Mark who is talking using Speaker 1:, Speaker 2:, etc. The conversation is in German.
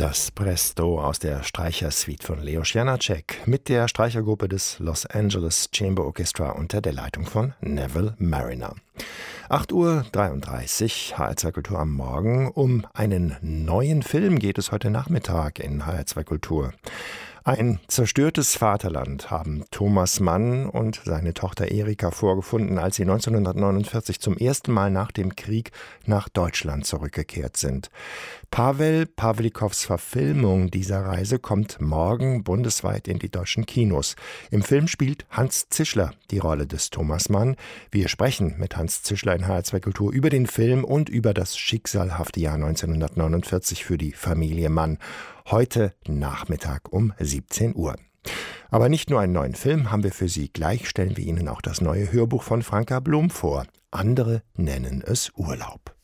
Speaker 1: Das Presto aus der Streichersuite von Leos Janáček mit der Streichergruppe des Los Angeles Chamber Orchestra unter der Leitung von Neville Marriner. 8:33 Uhr, HR2 Kultur am Morgen. Um einen neuen Film geht es heute Nachmittag in HR2 Kultur. Ein zerstörtes Vaterland haben Thomas Mann und seine Tochter Erika vorgefunden, als sie 1949 zum ersten Mal nach dem Krieg nach Deutschland zurückgekehrt sind. Pawel Pawlikows Verfilmung dieser Reise kommt morgen bundesweit in die deutschen Kinos. Im Film spielt Hans Zischler die Rolle des Thomas Mann. Wir sprechen mit Hans Zischler in HR2 Kultur über den Film und über das schicksalhafte Jahr 1949 für die Familie Mann. Heute Nachmittag um 17 Uhr. Aber nicht nur einen neuen Film haben wir für Sie. Gleich stellen wir Ihnen auch das neue Hörbuch von Franka Blum vor. Andere nennen es Urlaub.